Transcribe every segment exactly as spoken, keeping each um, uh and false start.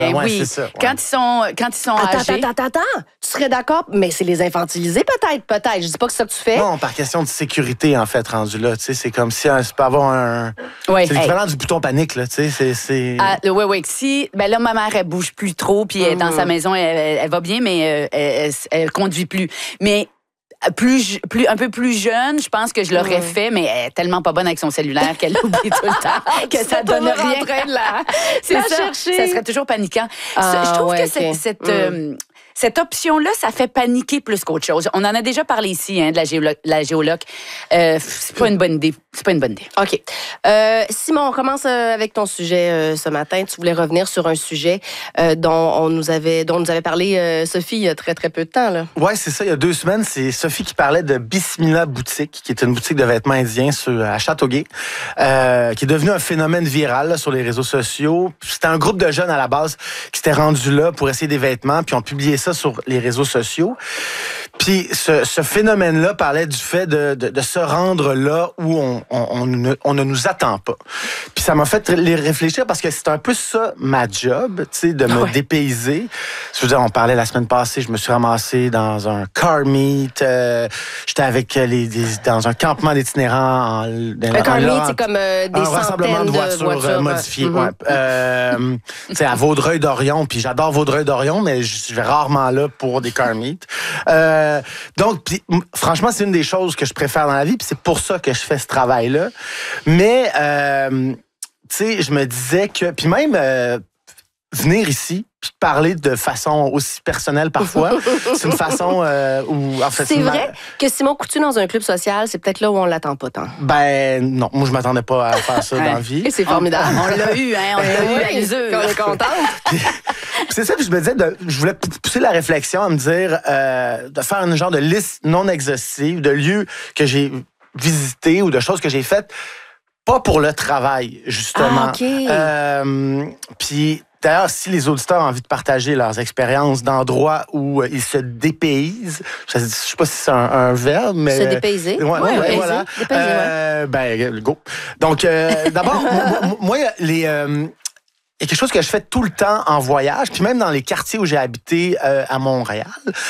Ben ouais, oui, c'est ça, ouais. quand ils sont, quand ils sont Attends, âgés... attends, attends, attends. Tu serais d'accord? Mais c'est les infantiliser peut-être, peut-être. Je dis pas que c'est ça que tu fais. Non, par question de sécurité, en fait, rendu là. Tu sais, c'est comme si euh, ça peut avoir un... Ouais, c'est l'équivalent du bouton panique, là. Tu sais, c'est... c'est... Ah, oui, oui. Si, ben là, ma mère, elle bouge plus trop, puis elle est dans sa maison, elle, elle, elle va bien, mais euh, elle, elle, elle conduit plus. Mais plus, plus, un peu plus jeune, je pense que je l'aurais Mm. fait, mais elle est tellement pas bonne avec son cellulaire qu'elle oublie tout le temps, que ça donne toujours en rien. train de la- C'est la ça. chercher. Ça serait toujours paniquant. Ah, je trouve ouais, que cette, ok. cette, Mm. euh, cette option-là, ça fait paniquer plus qu'autre chose. On en a déjà parlé ici, hein, de la, géolo- la géoloc. Euh, c'est pas une bonne idée. C'est pas une bonne idée. OK. Euh, Simon, on commence euh, avec ton sujet euh, ce matin. Tu voulais revenir sur un sujet euh, dont on nous avait dont nous avait parlé euh, Sophie il y a très, très peu de temps, là. Ouais, c'est ça. Il y a deux semaines, c'est Sophie qui parlait de Bismillah Boutique, qui est une boutique de vêtements indiens sur, à Châteauguay, euh, qui est devenue un phénomène viral là, sur les réseaux sociaux. C'était un groupe de jeunes à la base qui s'étaient rendus là pour essayer des vêtements, puis ont publié ça sur les réseaux sociaux. Puis ce, ce phénomène-là parlait du fait de, de, de se rendre là où on, on, on, ne, on ne nous attend pas. Puis ça m'a fait les réfléchir parce que c'est un peu ça ma job, tu sais, de me Ouais. dépayser. Je veux dire, on parlait la semaine passée, je me suis ramassé dans un car meet, euh, j'étais avec les, les dans un campement d'itinérants. En, dans, Un car en- meet, en- c'est comme euh, des un rassemblement centaines de voitures, de voitures euh, modifiées. ouais. Ouais. Euh, tu sais, à Vaudreuil-Dorion, puis j'adore Vaudreuil-Dorion, mais je vais rarement là pour des car meet. Euh, donc, pis, m- franchement, c'est une des choses que je préfère dans la vie, puis c'est pour ça que je fais ce travail-là. Mais, euh, tu sais, je me disais que, puis même euh, venir ici, puis parler de façon aussi personnelle parfois, c'est une façon euh, où, en fait, C'est une ma- vrai que Simon Coutu dans un club social, c'est peut-être là où on l'attend pas tant. Ben non, moi je m'attendais pas à faire ça Ouais. dans la vie. Et c'est formidable. On l'a eu, hein? On l'a eu à l'usure. On est contente. Puis c'est ça que je me disais, de- je voulais p- pousser la réflexion à me dire, euh, de faire une genre de liste non exhaustive de lieux que j'ai visités ou de choses que j'ai faites, pas pour le travail, justement. Ah, OK. Euh, puis d'ailleurs, si les auditeurs ont envie de partager leurs expériences d'endroits où euh, ils se dépaysent, je ne sais pas si c'est un, un verbe, mais... Se dépayser. Ouais, Ouais, ouais, dépayser. voilà. Dépayser, ouais. Euh, ben, go. Donc, euh, d'abord, moi, moi, les... euh, il y a quelque chose que je fais tout le temps en voyage, puis même dans les quartiers où j'ai habité euh, à Montréal,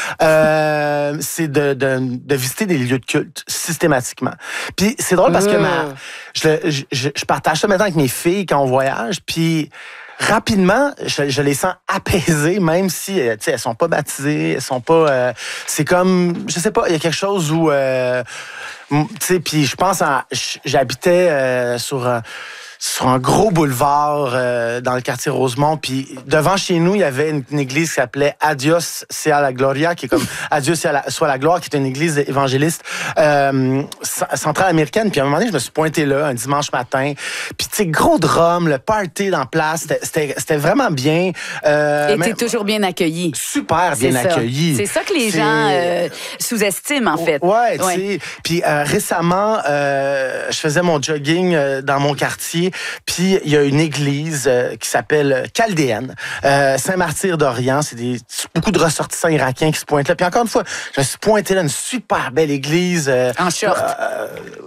euh, c'est de, de, de visiter des lieux de culte systématiquement. Puis c'est drôle parce que ma, je, le- je, je, je partage ça maintenant avec mes filles quand on voyage, puis rapidement, je, je les sens apaisées, même si euh, tu sais, elles sont pas baptisées, elles sont pas... euh, c'est comme, je sais pas, il y a quelque chose où... Euh, tu sais, puis je pense à... J'habitais euh, sur... Euh, sur un gros boulevard euh, dans le quartier Rosemont. Puis devant chez nous, il y avait une, une église qui s'appelait Adios sea la gloria, qui est comme Adieu soit la, soit la gloire, qui est une église évangéliste euh, centrale américaine. Puis à un moment donné, je me suis pointé là un dimanche matin. Puis tu sais, gros drum, le party dans place, c'était- c'était c'était vraiment bien. Euh, Et t'es mais- toujours bien accueilli. super bien C'est ça. accueilli. C'est ça que les C'est- gens euh, sous-estiment, en fait. Ouais, tu sais. Puis euh, récemment, euh, je faisais mon jogging euh, dans mon quartier, puis il y a une église euh, qui s'appelle Chaldéenne, euh, Saint-Martyr d'Orient. C'est des beaucoup de ressortissants irakiens qui se pointent là. Puis encore une fois, je me suis pointé là, une super belle église. euh, En short. euh,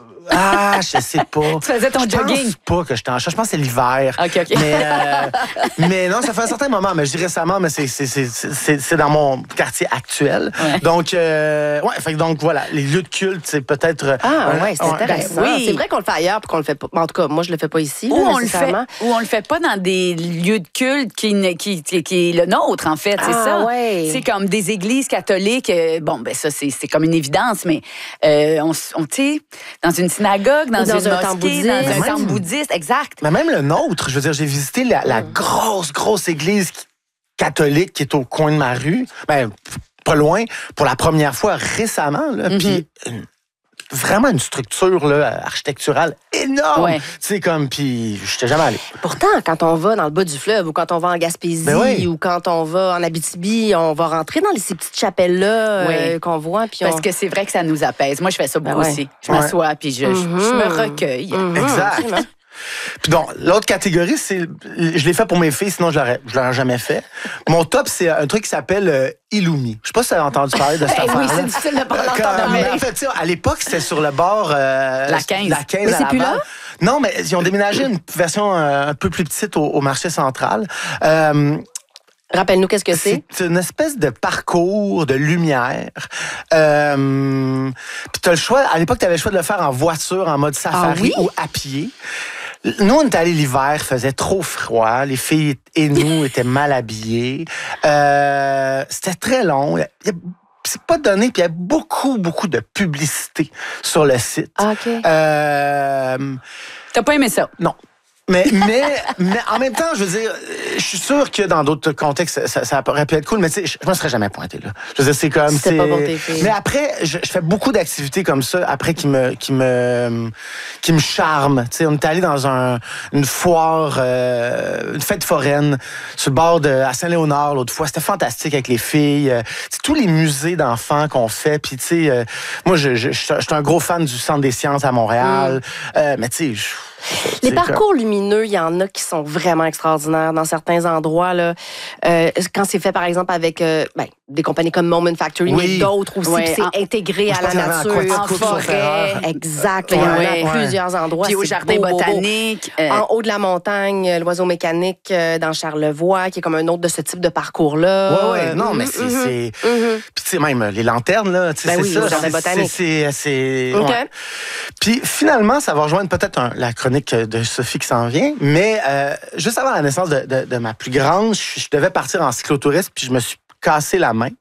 ah, je sais pas. Tu faisais ton je jogging. pense pas que j'étais en short. Je pense que c'est l'hiver. OK, OK. Mais, euh, mais non, ça fait un certain moment. Mais je dis récemment, mais c'est, c'est, c'est, c'est, c'est dans mon quartier actuel. Ouais. Donc, euh, ouais, fait que donc voilà, les lieux de culte, c'est peut-être. Ah, un- ouais, c'est un- intéressant. ben oui. C'est vrai qu'on le fait ailleurs puis qu'on le fait pas. En tout cas, moi, je le fais pas ici. Ou là, on, le fait, nécessairement. ou on le fait pas dans des lieux de culte qui, ne- qui, qui, qui est le nôtre, en fait. C'est Ah, ça. ouais. C'est comme des églises catholiques. euh, bon, ben ça, c'est c'est comme une évidence, mais euh, on, s- on tu sais, dans une synagogue, dans, Ou dans une un temple mosquée, dans bouddhiste. un Même- temple bouddhiste, exact. Mais même le nôtre, je veux dire, j'ai visité la, la grosse, grosse église qui- catholique qui est au coin de ma rue. Ben, pas loin, pour la première fois récemment. Là, Mm-hmm. Puis une- vraiment une structure là, architecturale énorme. Ouais. Tu sais, comme, puis je n'étais jamais allé. Pourtant, quand on va dans le bas du fleuve ou quand on va en Gaspésie Ben oui. ou quand on va en Abitibi, on va rentrer dans les- ces petites chapelles-là euh, Oui. qu'on voit. Puis Parce on... que c'est vrai que ça nous apaise. Moi, je fais ça beaucoup Ben ouais. aussi. Je Ouais. m'assois, puis je, je- je me recueille. Mhm, Exact. absolument. Puis donc, l'autre catégorie, c'est. Je l'ai fait pour mes filles, sinon je l'aurais, je l'aurais jamais fait. Mon top, c'est un truc qui s'appelle euh, Illumi. Je sais pas si tu as entendu parler de cette Eh oui, affaire-là. c'est difficile de parler Comme- entendre, mais- En fait, tu sais, à l'époque, c'était sur le bord. euh, La quinze. La quinze Mais à c'est plus Laval. là? Non, mais ils ont déménagé une version euh, un peu plus petite au, au marché central. Euh, Rappelle-nous qu'est-ce que c'est. C'est une espèce de parcours de lumière. Euh, Puis tu as le choix. À l'époque, tu avais le choix de le faire en voiture, en mode safari ah, oui? ou à pied. Nous, on était allés l'hiver, il faisait trop froid. Les filles et nous étaient mal habillés. Euh, C'était très long. Il y a, c'est pas donné, puis il y a beaucoup, beaucoup de publicité sur le site. Ah, OK. Euh, T'as pas aimé ça? non. Mais, mais, mais en même temps, je veux dire, je suis sûr que dans d'autres contextes, ça, ça aurait pu être cool, mais tu sais, je me serais jamais pointé là. Je veux dire, c'est comme... C'était pas pour tes filles. Mais après, je, je fais beaucoup d'activités comme ça, après, qui me qui me, qui me charment. Tu sais, on est allé dans un, une foire, euh, une fête foraine, sur le bord de... à Saint-Léonard, l'autre fois. C'était fantastique avec les filles. Euh, tous les musées d'enfants qu'on fait. Puis, tu sais, euh, moi, je, je, je, je suis un gros fan du Centre des sciences à Montréal. Mm. Euh, mais tu sais... Je, Les parcours comme... lumineux, il y en a qui sont vraiment extraordinaires dans certains endroits. Là, euh, quand c'est fait, par exemple, avec euh, ben, des compagnies comme Moment Factory, oui. mais d'autres aussi, ouais. puis c'est en... intégré à la nature, en forêt. Exact. Il y en a ouais. plusieurs endroits. Puis au jardin beau, botanique. Beau, beau. Euh... En haut de la montagne, l'oiseau mécanique euh, dans Charlevoix, qui est comme un autre de ce type de parcours-là. Oui, oui. Euh, non, mais c'est... Mm-hmm. c'est... Mm-hmm. Puis tu sais, même les lanternes, là, ben c'est oui, ça. Le jardin botanique. C'est... c'est... Okay. Ouais. Puis finalement, ça va rejoindre peut-être un, la chronique de Sophie qui s'en vient, mais euh, juste avant la naissance de, de, de ma plus grande, je, je devais partir en cyclotourisme, puis je me suis cassé la main.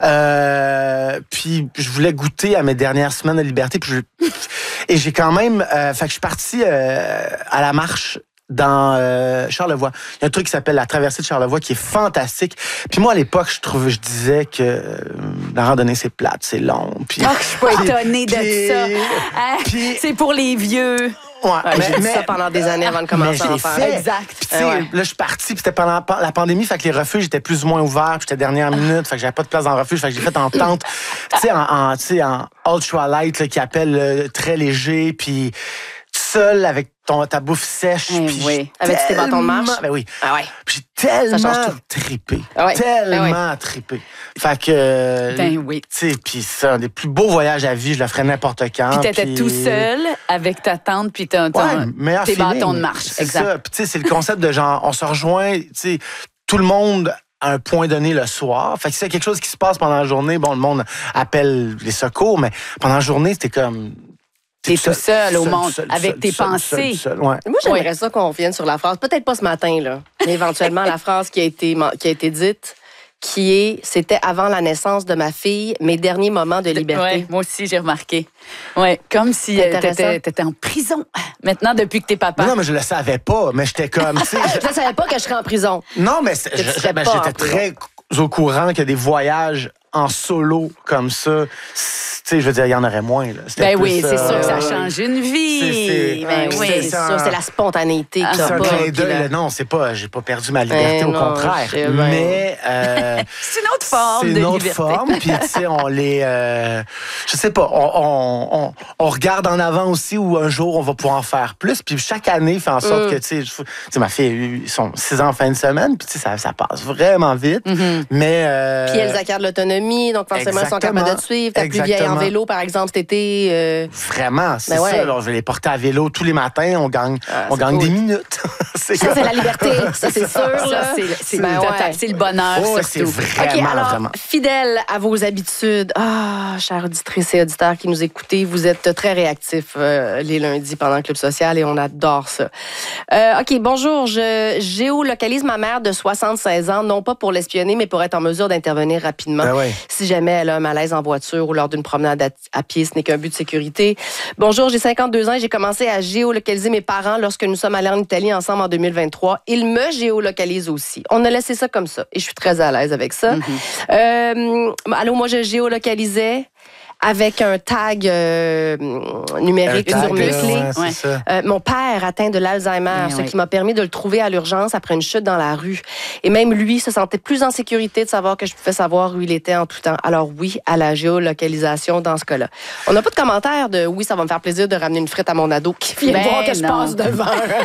Euh, puis je voulais goûter à mes dernières semaines de liberté, puis je, et j'ai quand même... Euh, fait que je suis parti euh, à la marche dans euh, Charlevoix. Il y a un truc qui s'appelle la traversée de Charlevoix qui est fantastique. Puis moi, à l'époque, je trouvais, je disais que euh, la randonnée, c'est plate, c'est long. Puis, oh, je suis pas étonnée de puis, ça. Hein? Puis, c'est pour les vieux. Ouais, ouais, mais, j'ai dit mais, ça pendant des années avant de commencer à en faire. Fait. Exact. Puis, tu sais, ouais. là, je suis parti, puis c'était pendant la pandémie, fait que les refuges étaient plus ou moins ouverts, puis j'étais dernière minute, fait que j'avais pas de place dans le refuge, fait que j'ai fait en tente, tu sais, en, en, en ultralight, là, qui appelle euh, très léger, puis seul avec ton, ta bouffe sèche. Mmh, puis oui. Avec tes bâtons de marche? Ben oui. Ah ouais. Puis j'ai tellement trippé. Ah ouais. Tellement ah ouais. trippé. Fait que... Ben oui. Tu sais, puis c'est un des plus beaux voyages à vie. Je le ferais n'importe quand. Puis t'étais pis... tout seul avec ta tante puis ton, ton, ouais, tes feeling. Bâtons de marche. C'est exact. ça. Puis tu sais, c'est le concept de genre, on se rejoint, tu sais, tout le monde... à un point donné le soir. Fait que s'il y a quelque chose qui se passe pendant la journée, bon, le monde appelle les secours, mais pendant la journée, c'était comme... T'es tout seul, seul au seul, monde, seul, avec seul, tes seul, pensées. Seul, seul, ouais. Moi, j'aimerais ouais. ça qu'on revienne sur la phrase, peut-être pas ce matin, là, mais éventuellement la phrase qui a été, qui a été dite, qui est « C'était avant la naissance de ma fille, mes derniers moments de liberté. » Ouais, moi aussi, j'ai remarqué. Ouais, comme si euh, t'étais, t'étais en prison. Maintenant, depuis que t'es papa. Non, mais je le savais pas, mais j'étais comme... Je ne savais pas que je serais en prison. Non, mais je, je, ben, j'étais très au courant qu'il y a des voyages en solo comme ça. Tu sais, je veux dire, il y en aurait moins. Là. Ben plus, oui, c'est euh, sûr que ça change une vie. C'est, c'est, ben c'est, oui, c'est, c'est c'est sûr, c'est la spontanéité ah, qui c'est un pas. clin d'œil. Non, c'est pas, j'ai pas perdu ma liberté, ben au non, contraire. Je mais euh, c'est une autre forme c'est de une autre liberté. forme. Puis tu sais, on les, euh, je sais pas, on, on, on, on regarde en avant aussi où un jour on va pouvoir en faire plus. Puis chaque année fait en sorte mm. que tu sais, ma fille a eu son six ans en fin de semaine. Puis tu sais, ça, ça passe vraiment vite. Mm-hmm. Mais euh, puis elles acquièrent l'autonomie, donc forcément elles sont capables de te suivre. Ta plus vieille en vélo, par exemple, cet été. Euh... Vraiment, c'est ben ouais. ça. Alors, je vais les porter à vélo tous les matins. On gagne, ah, on gagne cool. des minutes. c'est ça, c'est la liberté. Ça, c'est sûr. Ça, c'est, c'est, ben ouais. total, c'est le bonheur. Oh, c'est vraiment, okay, alors, vraiment. Fidèle à vos habitudes. Ah, oh, chers auditrices et auditeurs qui nous écoutez, vous êtes très réactifs euh, les lundis pendant le Club social et on adore ça. Euh, OK, bonjour. Je géolocalise ma mère de soixante-seize ans, non pas pour l'espionner, mais pour être en mesure d'intervenir rapidement. Ben ouais. Si jamais elle a un malaise en voiture ou lors d'une promenade à, à pied, ce n'est qu'un but de sécurité. Bonjour, j'ai cinquante-deux ans et j'ai commencé à géolocaliser mes parents lorsque nous sommes allés en Italie ensemble en deux mille vingt-trois. Ils me géolocalisent aussi. On a laissé ça comme ça et je suis très à l'aise avec ça. Mm-hmm. Euh, allô, moi, je géolocalisais avec un tag euh, numérique un tag, sur mes clés. Ouais, ouais. Euh, mon père atteint de l'Alzheimer, oui, ce oui. qui m'a permis de le trouver à l'urgence après une chute dans la rue. Et même lui se sentait plus en sécurité de savoir que je pouvais savoir où il était en tout temps. Alors oui, à la géolocalisation dans ce cas-là. On n'a pas de commentaire de « oui, ça va me faire plaisir de ramener une frite à mon ado qui vient ben voir que non. je passe devant. »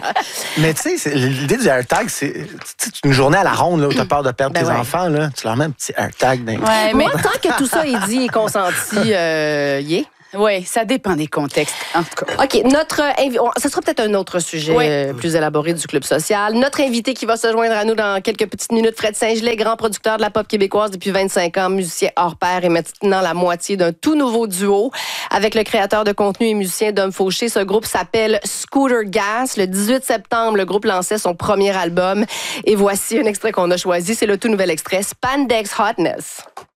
Mais tu sais, l'idée du AirTag, c'est une journée à la ronde là, où tu as peur de perdre ben tes ouais. enfants. Là, tu leur mets un petit AirTag dans ouais, mais... Moi, tant que tout ça est dit et consenti, euh, yeah. Oui, ça dépend des contextes, en tout cas. OK, notre invi- on- ça sera peut-être un autre sujet Oui. euh, plus élaboré du Club social. Notre invité qui va se joindre à nous dans quelques petites minutes, Fred Saint-Gelais, grand producteur de la pop québécoise depuis vingt-cinq ans, musicien hors pair et maintenant la moitié d'un tout nouveau duo avec le créateur de contenu et musicien Dom Fauché. Ce groupe s'appelle Scooter Gas. Le dix-huit septembre, le groupe lançait son premier album et voici un extrait qu'on a choisi. C'est le tout nouvel extrait, Spandex Hotness.